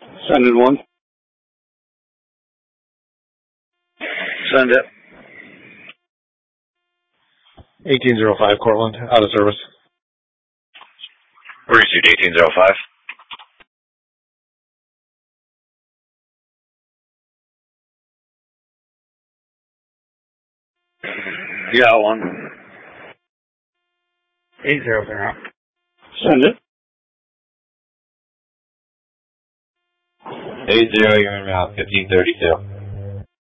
Send it one. Send it. 1805 Cortland, out of service. Received 1805. You got one. 80 Send it. 80, you're in route 1532.